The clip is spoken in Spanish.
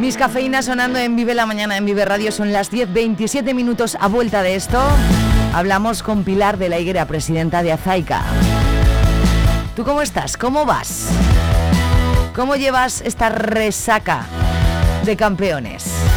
Miss Cafeína sonando en Vive la Mañana, en Vive Radio. Son las 10:27 minutos. A vuelta de esto, hablamos con Pilar de la Higuera, presidenta de Azaica. ¿Tú cómo estás? ¿Cómo vas? ¿Cómo llevas esta resaca de campeones?